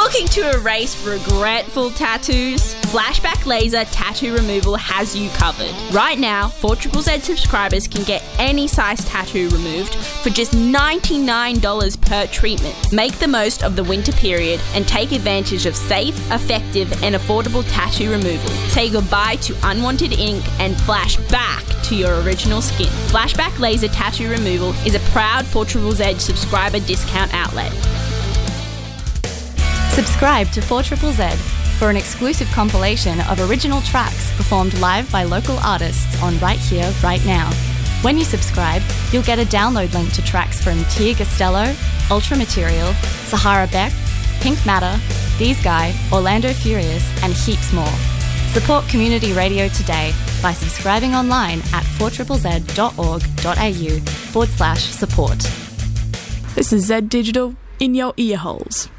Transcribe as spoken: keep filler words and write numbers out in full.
Looking to erase regretful tattoos? Flashback Laser Tattoo Removal has you covered. Right now, four Z Z Z subscribers can get any size tattoo removed for just ninety-nine dollars per treatment. Make the most of the winter period and take advantage of safe, effective, and affordable tattoo removal. Say goodbye to unwanted ink and flash back to your original skin. Flashback Laser Tattoo Removal is a proud four Z Z Z subscriber discount outlet. Subscribe to four Z Z Z for an exclusive compilation of original tracks performed live by local artists on Right Here, Right Now. When you subscribe, you'll get a download link to tracks from Tia Costello, Ultra Material, Sahara Beck, Pink Matter, These Guy, Orlando Furious, and heaps more. Support community radio today by subscribing online at four z z z dot org dot a u forward slash support. This is Z Digital in your ear holes.